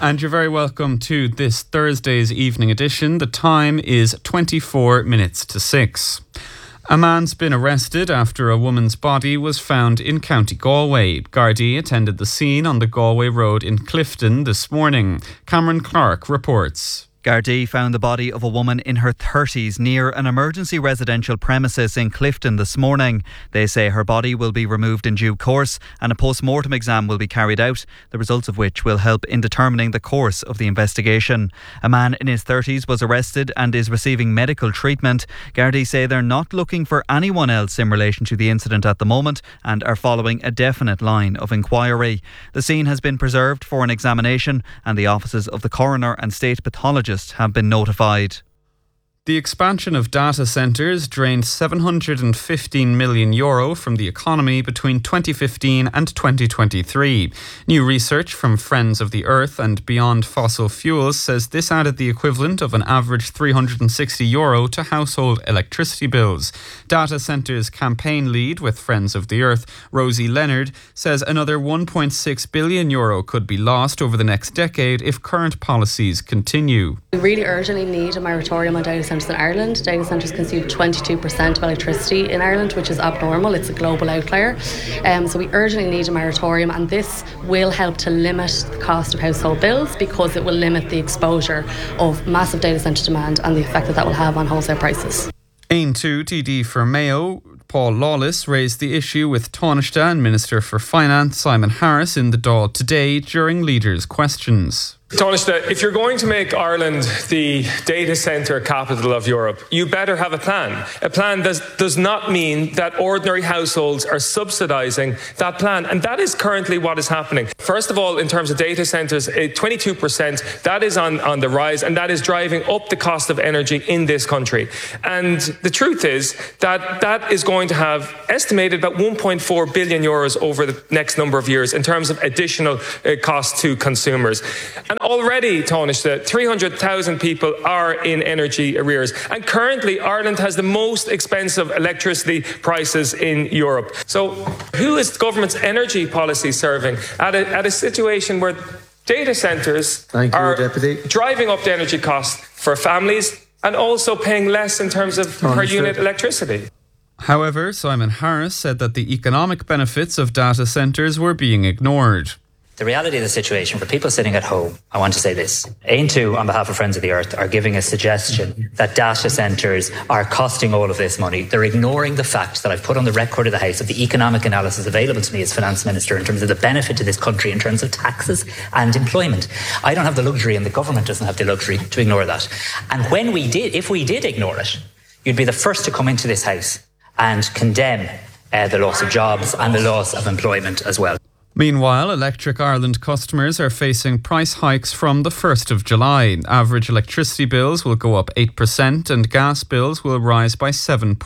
And you're very welcome to this Thursday's evening edition. The time is 24 minutes to 6. A man's been arrested after a woman's body was found in County Galway. Gardaí attended the scene on the Galway Road in Clifton this morning. Cameron Clark reports. Gardaí found the body of a woman in her 30s near an emergency residential premises in Clifton this morning. They say her body will be removed in due course and a post-mortem exam will be carried out, the results of which will help in determining the course of the investigation. A man in his 30s was arrested and is receiving medical treatment. Gardaí say they're not looking for anyone else in relation to the incident at the moment and are following a definite line of inquiry. The scene has been preserved for an examination and the offices of the coroner and state pathologist have been notified. The expansion of data centres drained €715 million from the economy between 2015 and 2023. New research from Friends of the Earth and Beyond Fossil Fuels says this added the equivalent of an average €360 to household electricity bills. Data Centres campaign lead with Friends of the Earth, Rosie Leonard, says another €1.6 billion could be lost over the next decade if current policies continue. We really urgently need a moratorium on data centres in Ireland. Data centres consume 22% of electricity in Ireland, which is abnormal. It's a global outlier. So we urgently need a moratorium, and this will help to limit the cost of household bills because it will limit the exposure of massive data centre demand and the effect that will have on wholesale prices. Ain 2 TD for Mayo, Paul Lawless, raised the issue with Taoiseach and Minister for Finance Simon Harris in the Dáil today during leaders' questions. Taoiseach, if you're going to make Ireland the data centre capital of Europe, you better have a plan. A plan that does not mean that ordinary households are subsidising that plan. And that is currently what is happening. First of all, in terms of data centres, 22%, that is on the rise, and that is driving up the cost of energy in this country. And the truth is that that is going to have estimated about €1.4 billion over the next number of years in terms of additional cost to consumers. And already, Taoiseach, 300,000 people are in energy arrears. And currently, Ireland has the most expensive electricity prices in Europe. So who is the government's energy policy serving at a situation where data centres are driving up the energy costs for families and also paying less in terms of per unit electricity? However, Simon Harris said that the economic benefits of data centres were being ignored. The reality of the situation for people sitting at home, I want to say this. Ain 2, on behalf of Friends of the Earth, are giving a suggestion that data centres are costing all of this money. They're ignoring the fact that I've put on the record of the House of the economic analysis available to me as Finance Minister in terms of the benefit to this country in terms of taxes and employment. I don't have the luxury, and the government doesn't have the luxury, to ignore that. And if we did ignore it, you'd be the first to come into this House and condemn the loss of jobs and the loss of employment as well. Meanwhile, Electric Ireland customers are facing price hikes from the 1st of July. Average electricity bills will go up 8% and gas bills will rise by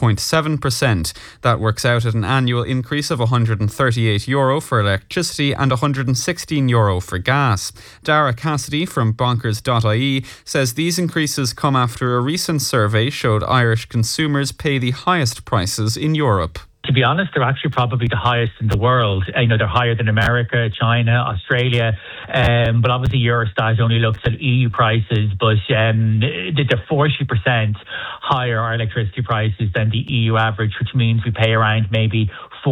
7.7%. That works out at an annual increase of €138 for electricity and €116 for gas. Dara Cassidy from Bonkers.ie says these increases come after a recent survey showed Irish consumers pay the highest prices in Europe. To be honest, they're actually probably the highest in the world. They're higher than America, China, Australia. But obviously Eurostat only looks at EU prices, but they're 40% higher, our electricity prices, than the EU average, which means we pay around maybe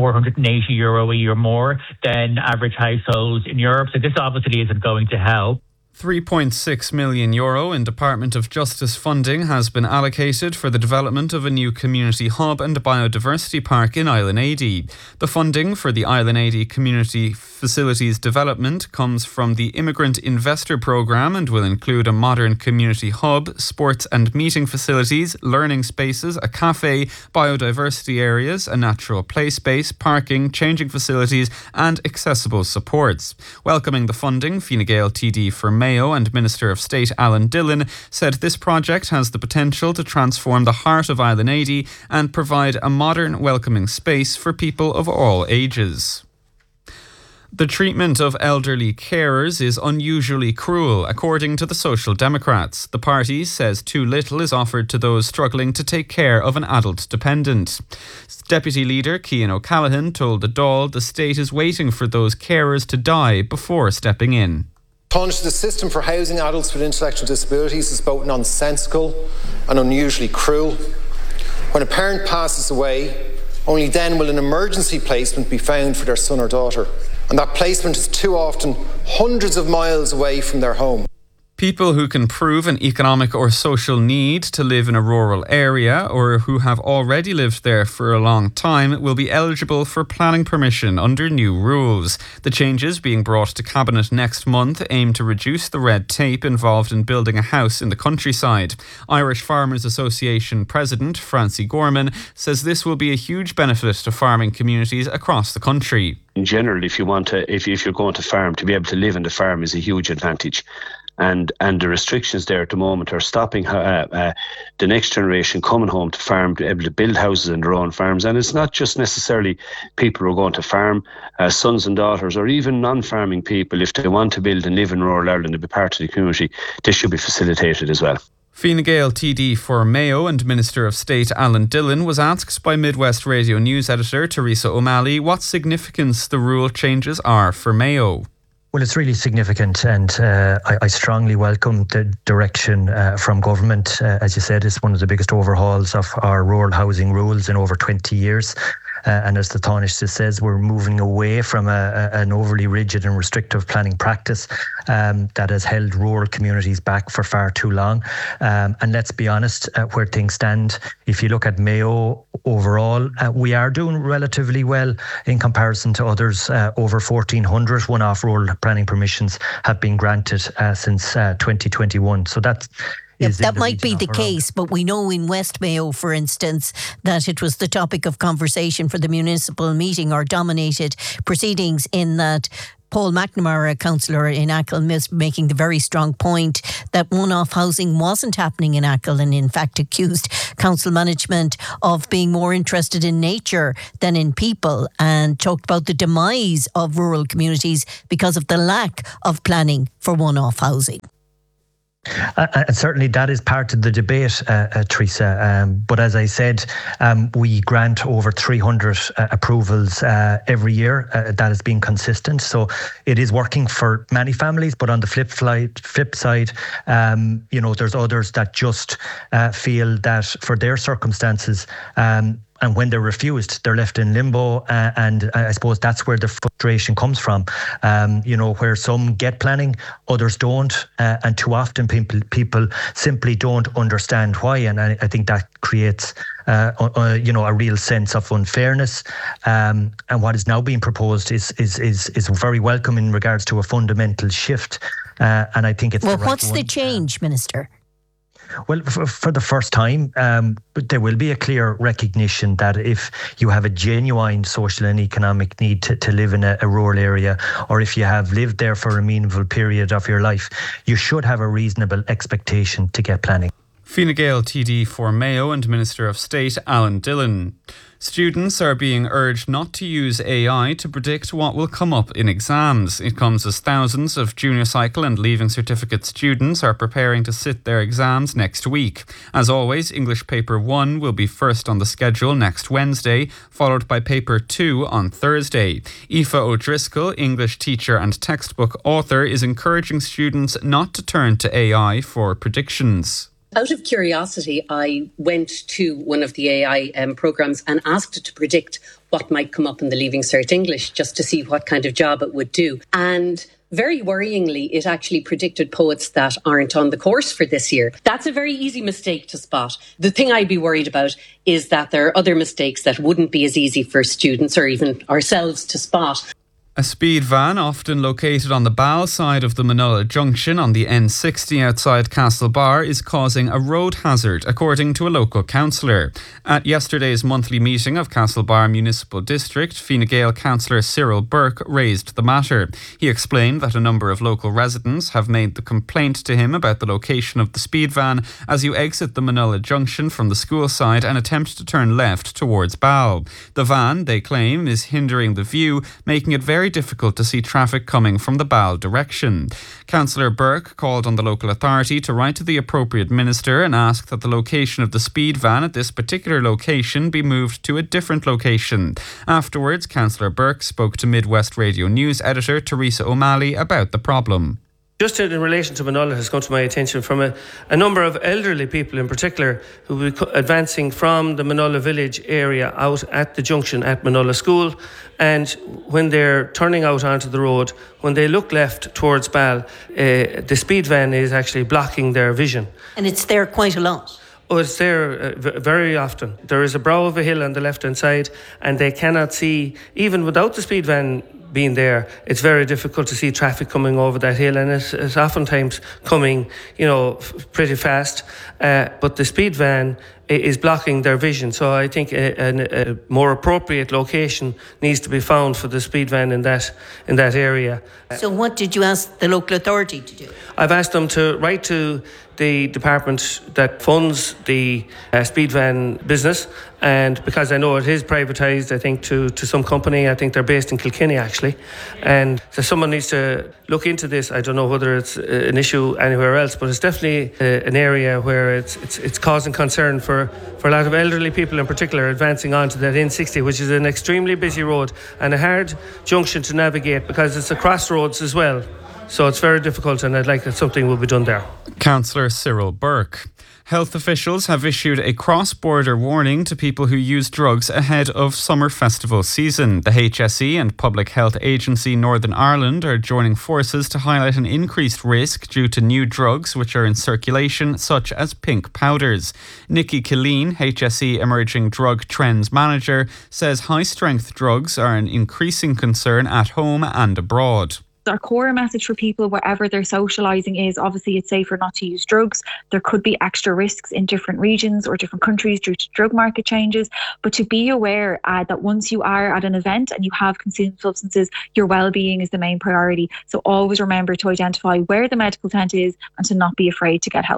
€480 a year more than average households in Europe. So this obviously isn't going to help. €3.6 million in Department of Justice funding has been allocated for the development of a new community hub and biodiversity park in Island Éadí. The funding for the Island Éadí community facilities development comes from the Immigrant Investor Programme and will include a modern community hub, sports and meeting facilities, learning spaces, a cafe, biodiversity areas, a natural play space, parking, changing facilities and accessible supports. Welcoming the funding, Fine Gael TD for Mayo and Minister of State Alan Dillon said this project has the potential to transform the heart of Island Éadí and provide a modern, welcoming space for people of all ages. The treatment of elderly carers is unusually cruel, according to the Social Democrats. The party says too little is offered to those struggling to take care of an adult dependent. Deputy Leader Cian O'Callaghan told the Dáil the state is waiting for those carers to die before stepping in. Tánaiste, the system for housing adults with intellectual disabilities is both nonsensical and unusually cruel. When a parent passes away, only then will an emergency placement be found for their son or daughter. And that placement is too often hundreds of miles away from their home. People who can prove an economic or social need to live in a rural area or who have already lived there for a long time will be eligible for planning permission under new rules. The changes being brought to Cabinet next month aim to reduce the red tape involved in building a house in the countryside. Irish Farmers Association President Francie Gorman says this will be a huge benefit to farming communities across the country. In general, if you're going to farm, to be able to live in the farm is a huge advantage. And the restrictions there at the moment are stopping the next generation coming home to farm, to be able to build houses in their own farms. And it's not just necessarily people who are going to farm, sons and daughters, or even non-farming people. If they want to build and live in rural Ireland and be part of the community, this should be facilitated as well. Fine Gael TD for Mayo and Minister of State Alan Dillon was asked by Midwest Radio News editor Teresa O'Malley what significance the rule changes are for Mayo. Well, it's really significant, and I strongly welcome the direction from government. As you said, it's one of the biggest overhauls of our rural housing rules in over 20 years. And as the Tánaiste says, we're moving away from an overly rigid and restrictive planning practice that has held rural communities back for far too long. And let's be honest, where things stand, if you look at Mayo overall, we are doing relatively well in comparison to others. Over 1,400 one-off rural planning permissions have been granted since 2021. So that's that might be the case, but we know in West Mayo, for instance, that it was the topic of conversation for the municipal meeting or dominated proceedings, in that Paul McNamara, a councillor in Achill, making the very strong point that one-off housing wasn't happening in Achill, and in fact accused council management of being more interested in nature than in people, and talked about the demise of rural communities because of the lack of planning for one-off housing. And certainly that is part of the debate, Teresa. But as I said, we grant over 300 approvals every year. That has been consistent. So it is working for many families. But on the flip side, there's others that just feel that for their circumstances, and when they're refused, they're left in limbo. And I suppose that's where the frustration comes from. Where some get planning, others don't. And too often people simply don't understand why. And I think that creates, a real sense of unfairness. And what is now being proposed is very welcome in regards to a fundamental shift. And I think it's the right what's one. The change, Minister? Well, for the first time, there will be a clear recognition that if you have a genuine social and economic need to live in a rural area, or if you have lived there for a meaningful period of your life, you should have a reasonable expectation to get planning. Fine Gael TD for Mayo and Minister of State Alan Dillon. Students are being urged not to use AI to predict what will come up in exams. It comes as thousands of junior cycle and leaving certificate students are preparing to sit their exams next week. As always, English Paper 1 will be first on the schedule next Wednesday, followed by Paper 2 on Thursday. Aoife O'Driscoll, English teacher and textbook author, is encouraging students not to turn to AI for predictions. Out of curiosity, I went to one of the AI programmes and asked it to predict what might come up in the Leaving Cert English, just to see what kind of job it would do. And very worryingly, it actually predicted poets that aren't on the course for this year. That's a very easy mistake to spot. The thing I'd be worried about is that there are other mistakes that wouldn't be as easy for students or even ourselves to spot. A speed van, often located on the Ball side of the Manola Junction on the N60 outside Castlebar, is causing a road hazard, according to a local councillor. At yesterday's monthly meeting of Castlebar Municipal District, Fine Gael councillor Cyril Burke raised the matter. He explained that a number of local residents have made the complaint to him about the location of the speed van as you exit the Manola Junction from the school side and attempt to turn left towards Ball. The van, they claim, is hindering the view, making it very difficult to see traffic coming from the Ball direction. Councillor Burke called on the local authority to write to the appropriate minister and ask that the location of the speed van at this particular location be moved to a different location. Afterwards, Councillor Burke spoke to Midwest Radio News editor Teresa O'Malley about the problem. Just in relation to Manola has come to my attention from a number of elderly people in particular who will be advancing from the Manola village area out at the junction at Manola School, and when they're turning out onto the road, when they look left towards Bal, the speed van is actually blocking their vision. And it's there quite a lot. Oh, it's there very often. There is a brow of a hill on the left-hand side, and they cannot see, even without the speed van being there, it's very difficult to see traffic coming over that hill, and it's oftentimes coming, pretty fast. But the speed van is blocking their vision. So I think a more appropriate location needs to be found for the speed van in that area. So what did you ask the local authority to do? I've asked them to write to the department that funds the speed van business, and because I know it is privatised, I think to some company. I think they're based in Kilkenny actually, and so someone needs to look into this. I don't know whether it's an issue anywhere else, but it's definitely an area where it's causing concern for a lot of elderly people in particular advancing onto that N60, which is an extremely busy road and a hard junction to navigate because it's a crossroads as well. So it's very difficult, and I'd like that something will be done there. Councillor Cyril Burke. Health officials have issued a cross-border warning to people who use drugs ahead of summer festival season. The HSE and Public Health Agency Northern Ireland are joining forces to highlight an increased risk due to new drugs which are in circulation, such as pink powders. Nikki Killeen, HSE Emerging Drug Trends Manager, says high-strength drugs are an increasing concern at home and abroad. Our core message for people wherever they're socialising is obviously it's safer not to use drugs. There could be extra risks in different regions or different countries due to drug market changes, but to be aware that once you are at an event and you have consumed substances, your well-being is the main priority. So always remember to identify where the medical tent is and to not be afraid to get help.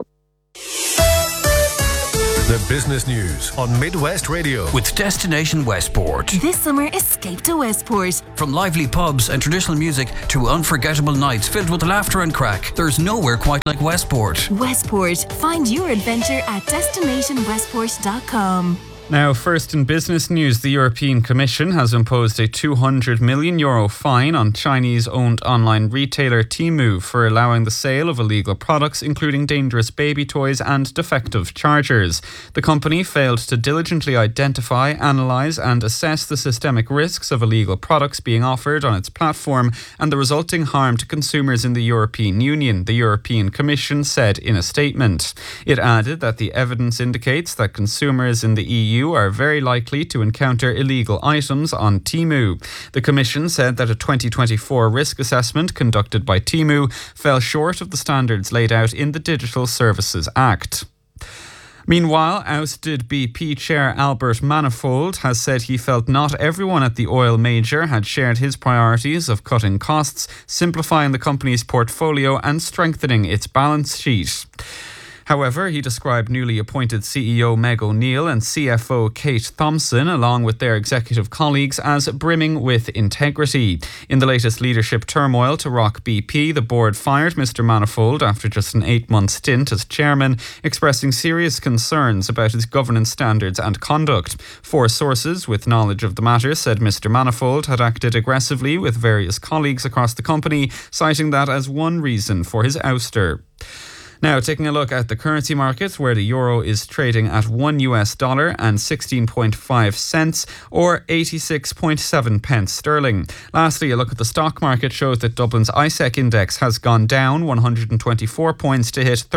The business news on Midwest Radio with Destination Westport. This summer, escape to Westport. From lively pubs and traditional music to unforgettable nights filled with laughter and crack, there's nowhere quite like Westport. Westport. Find your adventure at destinationwestport.com. Now, first in business news, the European Commission has imposed a €200 million fine on Chinese-owned online retailer Temu for allowing the sale of illegal products, including dangerous baby toys and defective chargers. The company failed to diligently identify, analyse and assess the systemic risks of illegal products being offered on its platform and the resulting harm to consumers in the European Union, the European Commission said in a statement. It added that the evidence indicates that consumers in the EU are very likely to encounter illegal items on Temu. The Commission said that a 2024 risk assessment conducted by Temu fell short of the standards laid out in the Digital Services Act. Meanwhile, ousted BP chair Albert Manifold has said he felt not everyone at the oil major had shared his priorities of cutting costs, simplifying the company's portfolio and strengthening its balance sheet. However, he described newly appointed CEO Meg O'Neill and CFO Kate Thompson, along with their executive colleagues, as brimming with integrity. In the latest leadership turmoil to rock BP, the board fired Mr. Manifold after just an 8-month stint as chairman, expressing serious concerns about his governance standards and conduct. 4 sources with knowledge of the matter said Mr. Manifold had acted aggressively with various colleagues across the company, citing that as one reason for his ouster. Now, taking a look at the currency markets, where the euro is trading at $1 and 16.5 cents, or 86.7 pence sterling. Lastly, a look at the stock market shows that Dublin's ISEC index has gone down 124 points to hit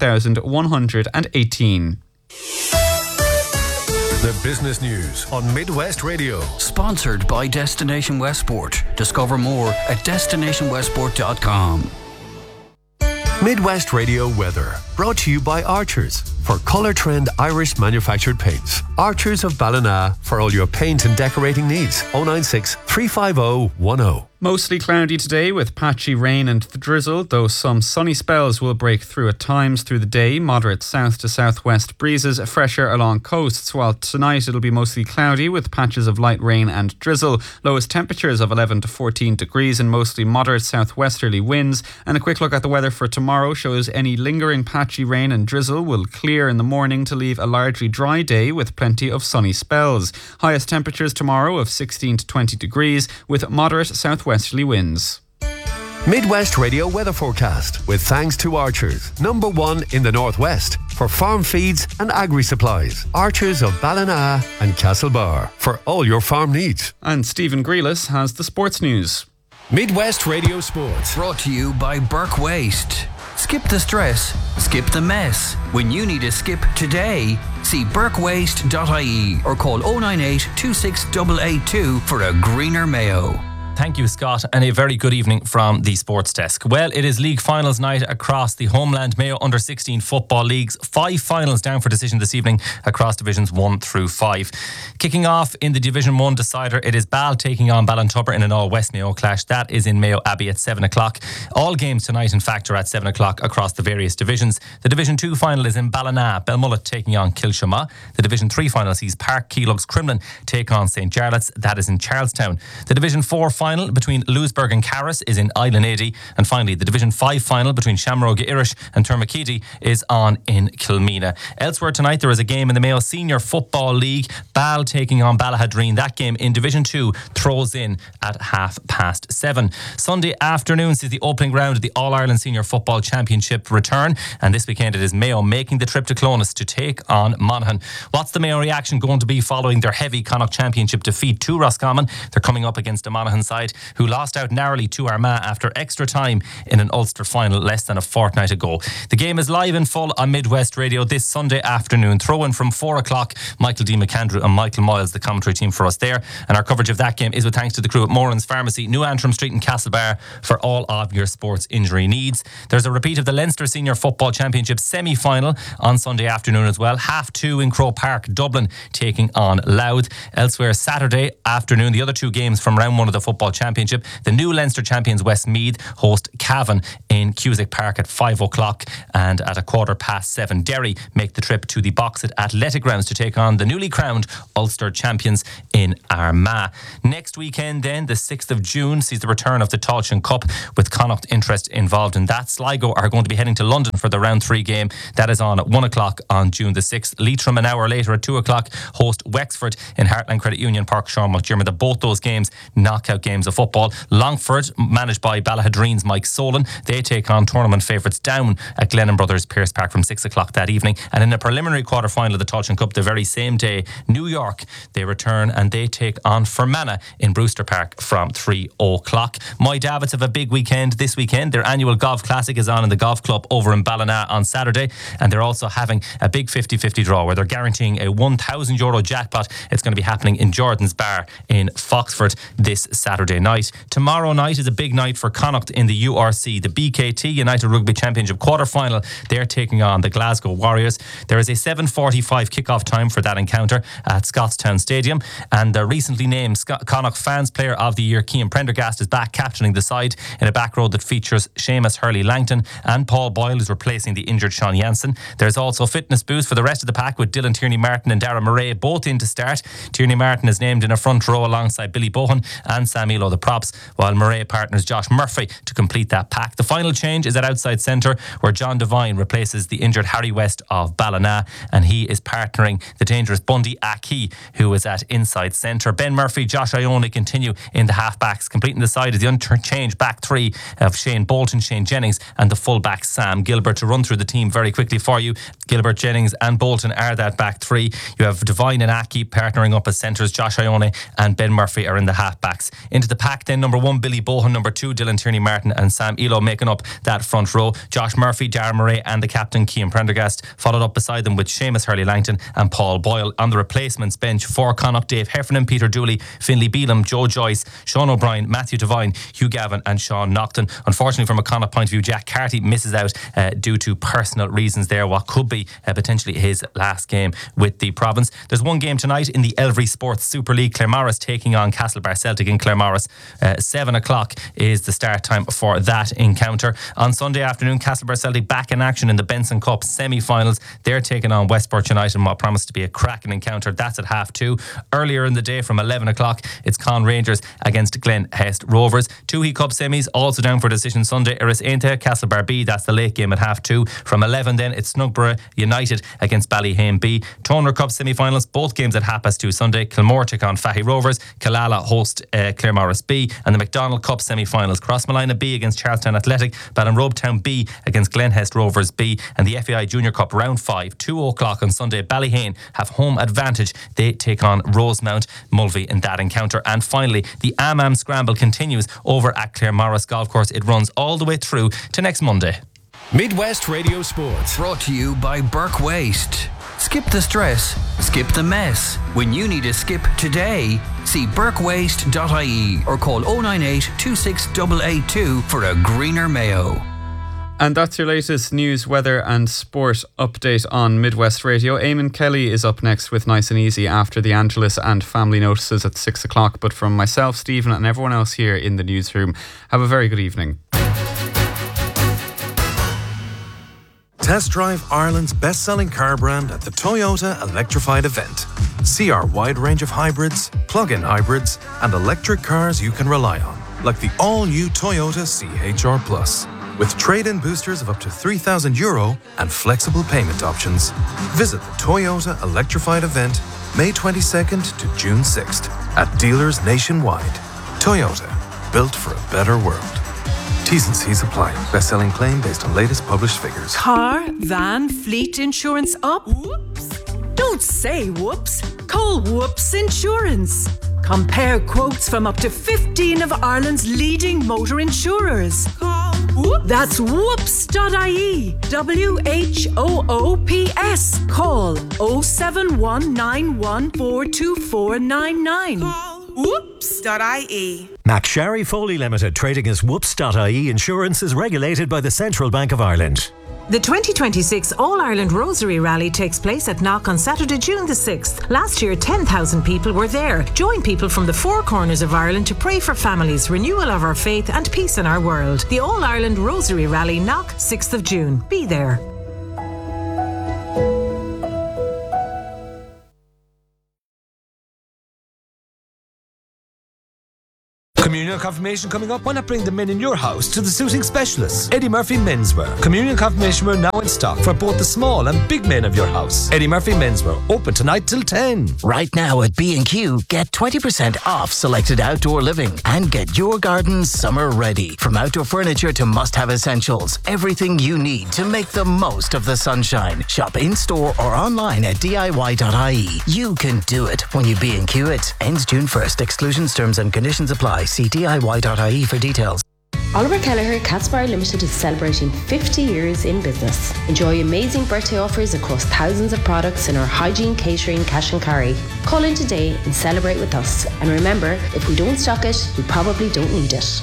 13,118. The business news on Midwest Radio. Sponsored by Destination Westport. Discover more at destinationwestport.com. Midwest Radio weather, brought to you by Archers for Colour Trend Irish manufactured paints. Archers of Ballina for all your paint and decorating needs. 096 350 10. Mostly cloudy today with patchy rain and drizzle, though some sunny spells will break through at times through the day. Moderate south to southwest breezes, fresher along coasts, while tonight it'll be mostly cloudy with patches of light rain and drizzle. Lowest temperatures of 11 to 14 degrees and mostly moderate southwesterly winds. And a quick look at the weather for tomorrow shows any lingering patchy rain and drizzle will clear in the morning to leave a largely dry day with plenty of sunny spells. Highest temperatures tomorrow of 16 to 20 degrees with moderate southwesterly winds. Midwest Radio weather forecast with thanks to Archers, #1 in the Northwest for farm feeds and agri-supplies. Archers of Ballina and Castlebar for all your farm needs. And Stephen Grealis has the sports news. Midwest Radio Sports. Brought to you by Burke Waste. Skip the stress, skip the mess. When you need a skip today, see burkewaste.ie or call 098 26882 for a greener Mayo. Thank you, Scott, and a very good evening from the Sports Desk. Well, it is league finals night across the Homeland Mayo Under-16 Football Leagues. 5 finals down for decision this evening across Divisions 1 through 5. Kicking off in the Division 1 decider, it is Ball taking on Ballintubber in an all-West Mayo clash. That is in Mayo Abbey at 7 o'clock. All games tonight, in fact, are at 7 o'clock across the various divisions. The Division 2 final is in Ballina, Belmullet taking on Kilshama. The Division 3 final sees Park Keelugs Crumlin take on St. Jarlath's. That is in Charlestown. The Division 4 final between Lewisburg and Carris is in Island 80. And finally, the Division 5 final between Shamrock Irish and Termakiti is on in Kilmena. Elsewhere tonight, there is a game in the Mayo Senior Football League. Ball taking on Ballahadreen. That game in Division 2 throws in at 7:30. Sunday afternoon sees the opening round of the All-Ireland Senior Football Championship return. And this weekend it is Mayo making the trip to Clones to take on Monaghan. What's the Mayo reaction going to be following their heavy Connacht Championship defeat to Roscommon? They're coming up against a Monaghan side who lost out narrowly to Armagh after extra time in an Ulster final less than a fortnight ago. The game is live in full on Midwest Radio this Sunday afternoon. Throw-in from 4 o'clock. Michael D. McAndrew and Michael Moyles, the commentary team for us there. And our coverage of that game is with thanks to the crew at Moran's Pharmacy, New Antrim Street in Castlebar for all of your sports injury needs. There's a repeat of the Leinster Senior Football Championship semi-final on Sunday afternoon as well. 2:30 in Croke Park, Dublin taking on Louth. Elsewhere, Saturday afternoon, the other 2 games from round 1 of the Football Championship. The new Leinster champions Westmeath host Cavan in Cusack Park at 5 o'clock, and at 7:15 Derry make the trip to the Boxit Athletic Grounds to take on the newly crowned Ulster champions in Armagh. Next weekend then, the 6th of June, sees the return of the Tailteann Cup with Connacht interest involved in that. Sligo are going to be heading to London for the round 3 game. That is on at 1 o'clock on June the 6th. Leitrim an hour later at 2 o'clock host Wexford in Heartland Credit Union Park, Sean McDermott. Both those games knockout games of football. Longford, managed by Ballahadreen's Mike Solan, they take on tournament favourites Down at Glennon Brothers Pierce Park from 6 o'clock that evening. And in a preliminary quarter-final of the Tailteann Cup the very same day, New York, they return and they take on Fermanagh in Brewster Park from 3 o'clock. My Davids have a big weekend this weekend. Their annual golf classic is on in the golf club over in Ballina on Saturday, and they're also having a big 50-50 draw where they're guaranteeing a €1,000 jackpot. It's going to be happening in Jordan's Bar in Foxford this Saturday night. Tomorrow night is a big night for Connacht in the URC. The BKT United Rugby Championship quarter-final, they're taking on the Glasgow Warriors. There is a 7:45 kick-off time for that encounter at Scottstown Stadium, and the recently named Connacht Fans Player of the Year, Cian Prendergast, is back captaining the side in a back row that features Seamus Hurley-Langton, and Paul Boyle is replacing the injured Sean Jansen. There's also fitness boost for the rest of the pack with Dylan Tierney-Martin and Dara Murray both in to start. Tierney-Martin is named in a front row alongside Billy Bohan and Sam Elo, the props, while Murray partners Josh Murphy to complete that pack. The final change is at outside centre, where John Devine replaces the injured Harry West of Ballina, and he is partnering the dangerous Bundy Aki, who is at inside centre. Ben Murphy, Josh Ione continue in the half-backs. Completing the side is the unchanged back three of Shane Bolton, Shane Jennings, and the full-back Sam Gilbert. To run through the team very quickly for you, Gilbert, Jennings and Bolton are that back three. You have Devine and Aki partnering up as centres. Josh Ione and Ben Murphy are in the half-backs. Into the pack then, number 1 Billy Bohan, number 2 Dylan Tierney-Martin and Sam Elo making up that front row. Josh Murphy, Dara Murray and the captain Cian Prendergast followed up beside them with Seamus Hurley-Langton and Paul Boyle. On the replacements bench for Connacht, Dave Heffernan, Peter Dooley, Finlay Beelum, Joe Joyce, Sean O'Brien, Matthew Devine, Hugh Gavin and Sean Naughton. Unfortunately, from a Connacht point of view, Jack Carty misses out due to personal reasons there, what could be potentially his last game with the province. There's one game tonight in the Elvery Sports Super League. Claremorris taking on Castlebar Celtic in Claremorris. 7 o'clock is the start time for that encounter. On Sunday afternoon, Castlebar Celtic back in action in the Benson Cup semi-finals. They're taking on Westport United in what promised to be a cracking encounter. That's at 2:30. Earlier in the day from 11 o'clock, it's Con Rangers against Glen Hest Rovers. Toohey Cup semis also down for decision Sunday. Iris Ainta, Castlebar B, that's the late game at 2:30. From 11 then, it's Snugborough United against Ballyhane B. Toner Cup semi-finals, both games at 2:30 Sunday. Kilmore take on Fahy Rovers. Killala host Clare Claremorris B, and the McDonald Cup semi-finals. Crossmolina B against Charlestown Athletic, Ballinrobe Town B against Glenhest Rovers B, and the FAI Junior Cup round 5, 2 o'clock on Sunday. Ballyhane have home advantage. They take on Rosemount Mulvey in that encounter. And finally, the Amam Scramble continues over at Claremorris Golf Course. It runs all the way through to next Monday. Midwest Radio Sports. Brought to you by Burke Waste. Skip the stress, skip the mess. When you need a skip today, see burkewaste.ie or call 098 26882 for a greener Mayo. And that's your latest news, weather and sport update on Midwest Radio. Eamon Kelly is up next with Nice and Easy after the Angelus and family notices at 6 o'clock. But from myself, Stephen, and everyone else here in the newsroom, have a very good evening. Test drive Ireland's best-selling car brand at the Toyota Electrified event. See our wide range of hybrids, plug-in hybrids, and electric cars you can rely on, like the all-new Toyota CHR Plus. With trade-in boosters of up to €3,000 and flexible payment options. Visit the Toyota Electrified event May 22nd to June 6th at dealers nationwide. Toyota, built for a better world. T's and C's apply. Best-selling claim based on latest published figures. Car, van, fleet insurance up? Whoops. Don't say whoops. Call Whoops Insurance. Compare quotes from up to 15 of Ireland's leading motor insurers. Call Whoops. That's whoops.ie. WHOOPS. Call 07191424499. Call Whoops.ie. McSharry Foley Limited, trading as Whoops.ie Insurance, is regulated by the Central Bank of Ireland. The 2026 All-Ireland Rosary Rally takes place at Knock on Saturday, June the 6th. Last year, 10,000 people were there. Join people from the four corners of Ireland to pray for families, renewal of our faith and peace in our world. The All-Ireland Rosary Rally, Knock, 6th of June. Be there. Communion confirmation coming up. Why not bring the men in your house to the suiting specialists? Eddie Murphy Menswear. Communion confirmation wear now in stock for both the small and big men of your house. Eddie Murphy Menswear, open tonight till 10. Right now at B&Q, get 20% off selected outdoor living and get your garden summer ready. From outdoor furniture to must-have essentials, everything you need to make the most of the sunshine. Shop in-store or online at DIY.ie. You can do it when you B&Q it. Ends June 1st. Exclusions, terms and conditions apply. See DIY.ie for details. Oliver Kelleher Cat's Bar Limited is celebrating 50 years in business. Enjoy amazing birthday offers across thousands of products in our hygiene, catering, cash and carry. Call in today and celebrate with us. And remember, if we don't stock it, we probably don't need it.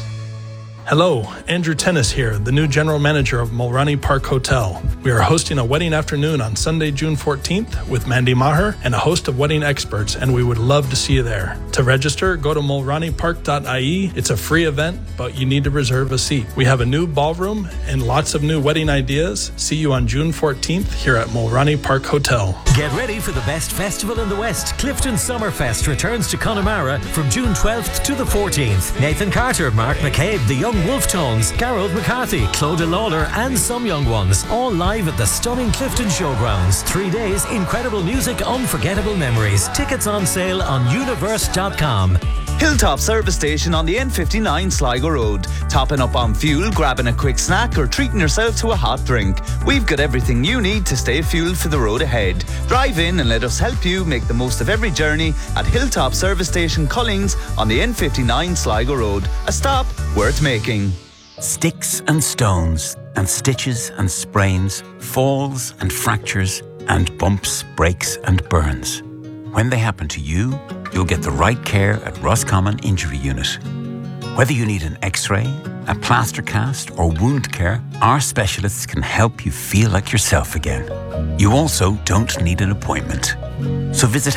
Hello, Andrew Tennis here, the new general manager of Mulroney Park Hotel. We are hosting a wedding afternoon on Sunday, June 14th with Mandy Maher and a host of wedding experts, and we would love to see you there. To register, go to mulroneypark.ie. It's a free event, but you need to reserve a seat. We have a new ballroom and lots of new wedding ideas. See you on June 14th here at Mulroney Park Hotel. Get ready for the best festival in the West. Clifton Summerfest returns to Connemara from June 12th to the 14th. Nathan Carter, Mark McCabe, the Young Wolf Tones, Gerald McCarthy, Claude Lawler and some young ones, all live at the stunning Clifton Showgrounds. 3 days, incredible music, unforgettable memories. Tickets on sale on universe.com. Hilltop Service Station on the N59 Sligo Road. Topping up on fuel, grabbing a quick snack or treating yourself to a hot drink. We've got everything you need to stay fueled for the road ahead. Drive in and let us help you make the most of every journey at Hilltop Service Station Cullings on the N59 Sligo Road. A stop worth making. Sticks and stones and stitches and sprains, falls and fractures and bumps, breaks and burns. When they happen to you, you'll get the right care at Roscommon Injury Unit. Whether you need an X-ray, a plaster cast or wound care, our specialists can help you feel like yourself again. You also don't need an appointment. So visit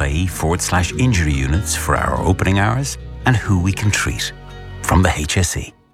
hse.ie/injury units for our opening hours and who we can treat. From the HSE.